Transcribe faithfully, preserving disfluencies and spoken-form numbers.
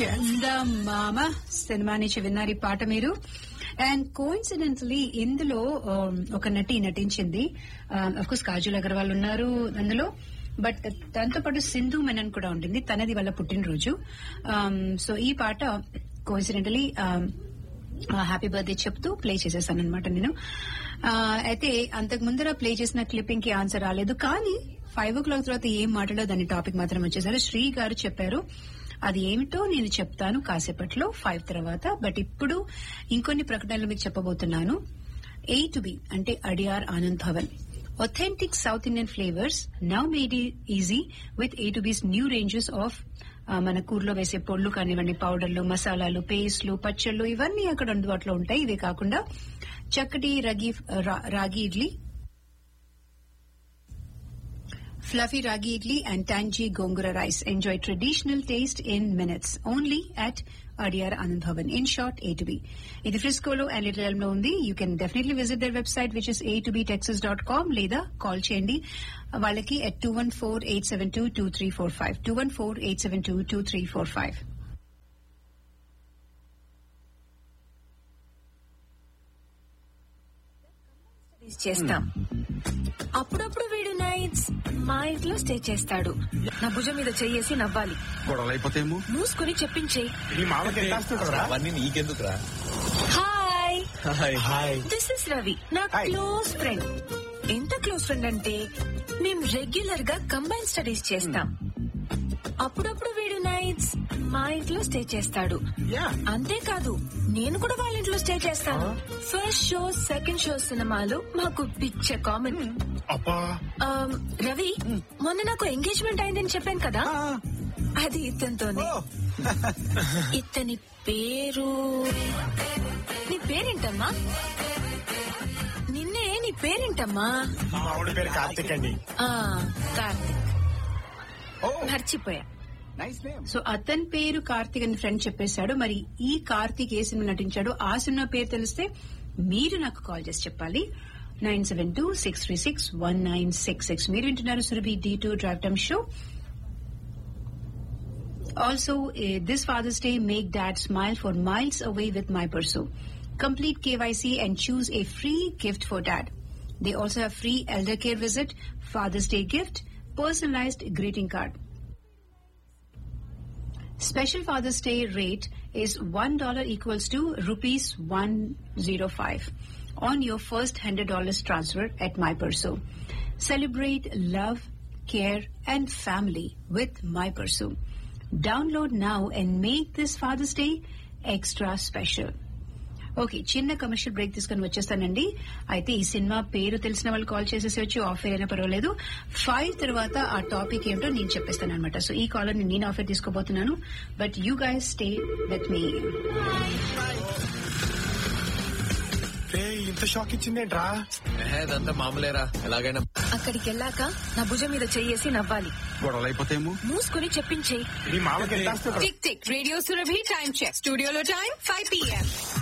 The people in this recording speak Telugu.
మామ సినిమా నుంచి విన్నారు ఈ పాట మీరు. అండ్ కోఇన్సిడెంటలీ ఇందులో ఒక నటి నటించింది. అఫ్కోర్స్ కాజల్ అగర్వాల్ ఉన్నారు అందులో, బట్ దాంతో పాటు సింధు మెనన్ కూడా ఉంటుంది. తనది వాళ్ళ పుట్టినరోజు. సో ఈ పాట కోఇన్సిడెంటలీ హ్యాపీ బర్త్డే చెప్తూ ప్లే చేసేసాను అనమాట నేను. అయితే అంతకు ముందర ప్లే చేసిన క్లిప్పింగ్ కి ఆన్సర్ రాలేదు, కానీ ఫైవ్ ఓ క్లాక్ తర్వాత ఏం మాట్లాడో దాని టాపిక్ మాత్రం వచ్చేసారు. శ్రీ గారు చెప్పారు, అది ఏమిటో నేను చెప్తాను కాసేపట్లో ఫైవ్ తర్వాత. బట్ ఇప్పుడు ఇంకొన్ని ప్రకటనలు మీకు చెప్పబోతున్నాను. ఏ టు బి అంటే Adyar Anand Bhavan. Authentic South Indian flavors now made easy with A to B's new ranges of మన కూరలో వేసే పొళ్ళు కానివ్వండి, పౌడర్లు, మసాలాలు, పేస్ట్లు, పచ్చళ్ళు ఇవన్నీ అక్కడ అందుబాటులో ఉంటాయి. ఇవే కాకుండా చక్కటి రగి రాగి idli, fluffy ragi idli and tangy gongura rice. Enjoy traditional taste in minutes only at Adiyar Anand Bhavan. In short, A to B. Idi Frisco lo and Little Elm lo undi. You can definitely visit their website, which is a to b texas dot com. Leda call cheyandi వాళ్ళకి at two one four eight seven two two three four five two one four eight seven two two three four five. చేస్తాం. అప్పుడప్పుడు వీడు నైట్స్ మా ఇంట్లో స్టే చేస్తాడు. నా భుజం మీద చెయ్యేసి నవ్వాలి. గొడవలైపోతేమో మూసుకొని చెప్పించే. నీకెందుకురా? Hi hi this is Ravi, నా క్లోజ్ ఫ్రెండ్. ఎంత క్లోజ్ ఫ్రెండ్ అంటే మేము రెగ్యులర్ గా కంబైన్ స్టడీస్ చేస్తాం. అప్పుడప్పుడు వీడు నైట్స్ మా ఇంట్లో స్టే చేస్తాడు. అంతేకాదు నేను కూడా వాళ్ళ ఇంట్లో స్టే చేస్తాను. ఫస్ట్ షో, సెకండ్ షో సినిమాలు మాకు పిచ్చ కామన్. రవి, మొన్న నాకు ఎంగేజ్మెంట్ అయిందని చెప్పాను కదా, అది ఇతనితోనే. ఇతని పేరు, నీ పేరేంటమ్మా? నిన్నే, నీ పేరేంటమ్మా? కార్తిక్ అండి. కార్తిక్, మర్చిపోయా. సో అతని పేరు కార్తిక్ అని ఫ్రెండ్ చెప్పేశాడు. మరి ఈ కార్తిక్ ఏ సినిమా నటించాడో ఆ సినిమా పేరు తెలిస్తే మీరు నాకు కాల్ చేసి చెప్పాలి. Nine seven two six three six one nine six six. మీరు వింటున్నారు Surabhi D two drive time show. Also this fathers day make dad smile for miles away with my pursue. Complete K Y C and choose a free gift for dad. They also have free elder care visit, Father's Day gift, personalized greeting card. Special Father's Day rate is one dollar equals to rupees one hundred five on your first one hundred dollars transfer at MyPurso. Celebrate love, care and family with MyPurso. Download now and make this Father's Day extra special. Okay, చిన్న కమర్షియల్ బ్రేక్ తీసుకుని వచ్చేస్తానండి. అయితే ఈ సినిమా పేరు తెలిసిన వాళ్ళు కాల్ చేసేసి వచ్చి ఆఫర్ అయినా పర్వాలేదు. ఫైవ్ తర్వాత ఆ టాపిక్ ఏమిటో నేను చెప్పేస్తాను అనమాట. సో ఈ కాలర్ ని నేను offer తీసుకోబోతున్నాను, but you guys stay with me. ఇంత షాక్ ఇచ్చిందేంట్రా? అదంతా మామూలేరా, ఎలాగైనా అక్కడికి వెళ్ళాక నా భుజం మీద చెయ్యేసి నవ్వాలి. గొడవలైపోతేమో మూసుకొని చెప్పించే. Tick tick radio Surabhi time check. స్టూడియోలో టైం ఫైవ్ పిఎం.